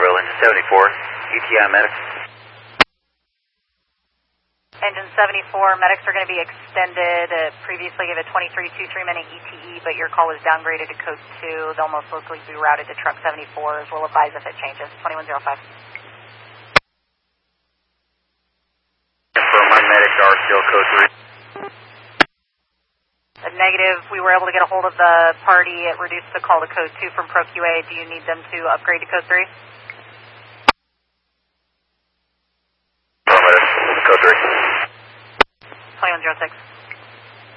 Belleville, engine 74, ETI medics. Engine 74, medics are going to be extended. Previously gave a 2323-minute ETE, but your call was downgraded to code 2. They'll most likely be routed to truck 74, as we'll advise if it changes. 2105. Confirm my medics are still code 3. A negative. We were able to get a hold of the party. It reduced the call to code 2 from ProQA. Do you need them to upgrade to code 3? Code 3. 2106.